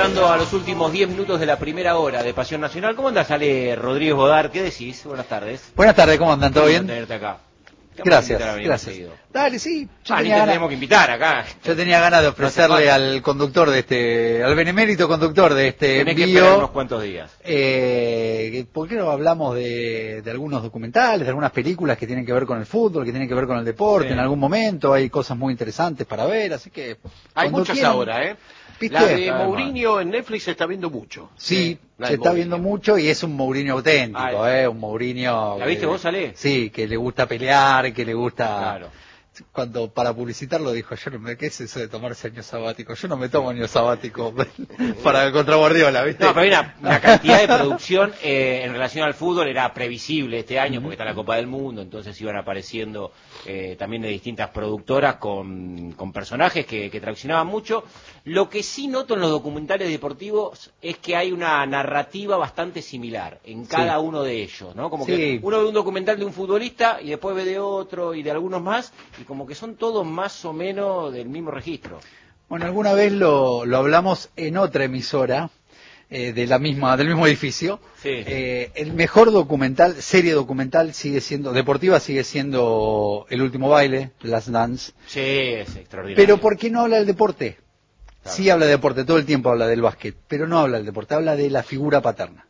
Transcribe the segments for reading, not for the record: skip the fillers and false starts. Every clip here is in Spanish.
llegando a los últimos 10 minutos de la primera hora de Pasión Nacional. ¿Cómo andás, Ale Rodríguez Godard? ¿Qué decís? Buenas tardes. Buenas tardes, ¿cómo andan? ¿Todo bien? Tenerte acá. Gracias. Dale, sí. Tenemos que invitar acá. Yo tenía ganas de ofrecerle al conductor de al benemérito conductor de este envío. Tenés que esperar unos cuantos días. ¿Por qué no hablamos de algunos documentales, de algunas películas que tienen que ver con el fútbol, que tienen que ver con el deporte? Sí. En algún momento hay cosas muy interesantes para ver, así que... Hay muchas quieran, ahora, ¿eh? ¿viste? La de Mourinho en Netflix se está viendo mucho. Sí, se está viendo mucho y es un Mourinho auténtico, un Mourinho... ¿La viste vos, Ale? Sí, que le gusta pelear, que le gusta... Claro. Cuando para publicitarlo dijo, yo no me, ¿qué es eso de tomarse año sabático? Yo no me tomo año sabático para contra Guardiola, ¿viste? No, pero hay una cantidad de producción en relación al fútbol era previsible este año porque está la Copa del Mundo, entonces iban apareciendo también de distintas productoras con personajes que traccionaban mucho. Lo que sí noto en los documentales deportivos es que hay una narrativa bastante similar en cada uno de ellos, ¿no? Como que uno ve un documental de un futbolista y después ve de otro y de algunos más, y como que son todos más o menos del mismo registro. Bueno, alguna vez lo hablamos en otra emisora del mismo edificio. Sí. El mejor documental, serie documental deportiva sigue siendo El Último Baile, Last Dance. Sí, es extraordinario. Pero ¿por qué no habla del deporte? Claro. Sí habla de deporte, todo el tiempo habla del básquet, pero no habla del deporte, habla de la figura paterna,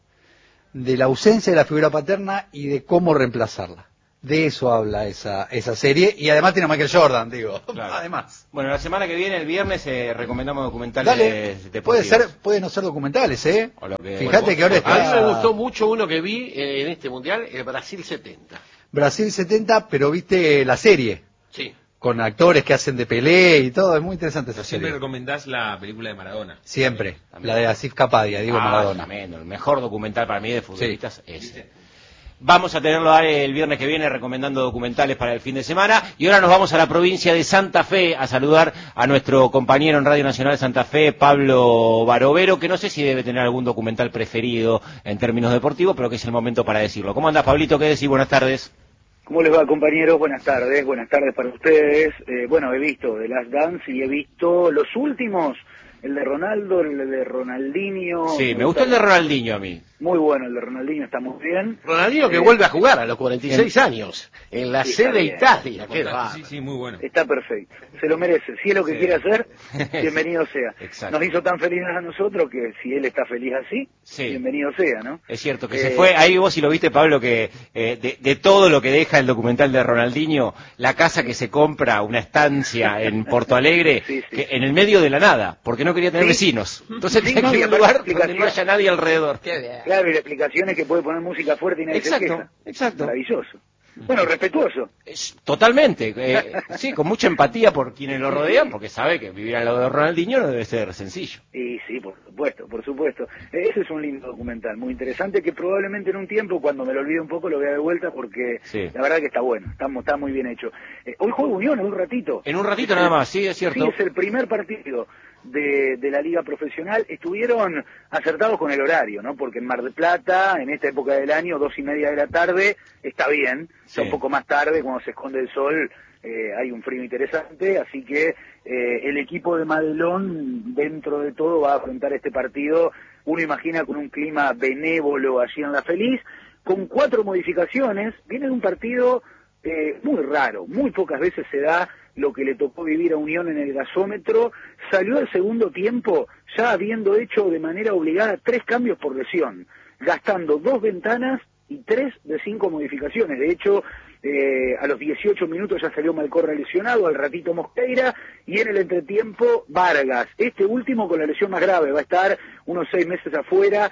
de la ausencia de la figura paterna y de cómo reemplazarla. De eso habla esa serie, y además tiene a Michael Jordan, digo, claro. Además. Bueno, la semana que viene, el viernes, recomendamos documentales deportivos. Puede no ser documentales, Fíjate que ahora está... A mí me gustó mucho uno que vi en este mundial, el Brasil 70. Brasil 70, pero viste la serie. Sí. Con actores que hacen de Pelé y todo, es muy interesante esa serie. Siempre recomendás la película de Maradona. Siempre, la de Asif Kapadia, digo Maradona. Tremendo, el mejor documental para mí de futbolistas es ese. ¿Viste? Vamos a tenerlo el viernes que viene recomendando documentales para el fin de semana. Y ahora nos vamos a la provincia de Santa Fe a saludar a nuestro compañero en Radio Nacional de Santa Fe, Pablo Barovero, que no sé si debe tener algún documental preferido en términos deportivos, pero que es el momento para decirlo. ¿Cómo andás, Pablito? ¿Qué decís? Buenas tardes. ¿Cómo les va, compañeros? Buenas tardes para ustedes. Bueno, he visto The Last Dance y he visto los últimos, el de Ronaldo, el de Ronaldinho. Sí, me gustó el de Ronaldinho a mí. Muy bueno, el de Ronaldinho está muy bien. Ronaldinho que vuelve a jugar a los 46 años, en la C de Italia. Sí, muy bueno. Está perfecto, se lo merece. Si es lo que quiere hacer, bienvenido sea. Exacto. Nos hizo tan felices a nosotros que si él está feliz así, bienvenido sea, ¿no? Es cierto que se fue, ahí vos si lo viste, Pablo, que de todo lo que deja el documental de Ronaldinho, la casa que se compra, una estancia en Porto Alegre, que en el medio de la nada, porque no quería tener vecinos. Entonces tenía que ir a un lugar donde no haya nadie alrededor. Claro, y la explicación es que puede poner música fuerte y nadie se queja. Exacto. Maravilloso. Bueno, respetuoso. Totalmente, sí, con mucha empatía por quienes lo rodean, porque sabe que vivir al lado de Ronaldinho no debe ser sencillo. Y sí, por supuesto. Ese es un lindo documental, muy interesante, que probablemente en un tiempo, cuando me lo olvide un poco, lo vea de vuelta, porque la verdad que está bueno, está muy bien hecho. Hoy juega Unión en un ratito. En un ratito nada más, sí, es cierto. Sí, es el primer partido de la liga profesional. Estuvieron acertados con el horario, ¿no? Porque en Mar del Plata, en esta época del año, 2:30 de la tarde, está bien. Ya un poco más tarde, cuando se esconde el sol, hay un frío interesante, así que el equipo de Madelón, dentro de todo, va a afrontar este partido, uno imagina, con un clima benévolo allí en La Feliz, con 4 modificaciones. Viene de un partido muy raro, muy pocas veces se da lo que le tocó vivir a Unión en el gasómetro. Salió al segundo tiempo ya habiendo hecho de manera obligada 3 cambios por lesión, gastando 2 ventanas y 3 de 5 modificaciones. De hecho, a los 18 minutos ya salió Malcorra lesionado, al ratito Mosqueira, y en el entretiempo Vargas. Este último con la lesión más grave, va a estar unos 6 meses afuera,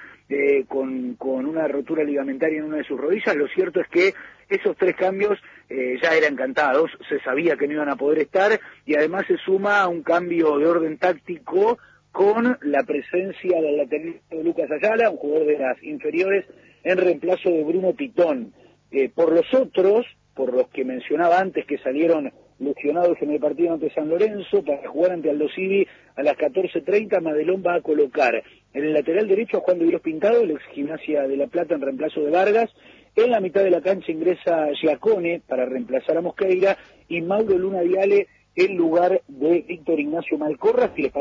con una rotura ligamentaria en una de sus rodillas. Lo cierto es que esos 3 cambios ya eran cantados, se sabía que no iban a poder estar, y además se suma un cambio de orden táctico con la presencia del lateral de Lucas Ayala, un jugador de las inferiores, en reemplazo de Bruno Pitón. Por los otros, por los que mencionaba antes, que salieron lesionados en el partido ante San Lorenzo, para jugar ante Aldo Civi a las 14:30, Madelón va a colocar en el lateral derecho a Juan de Dios Pintado, el ex Gimnasia de La Plata, en reemplazo de Vargas. En la mitad de la cancha ingresa Giacone para reemplazar a Mosqueira, y Mauro Luna Viale en lugar de Víctor Ignacio Malcorra. Si les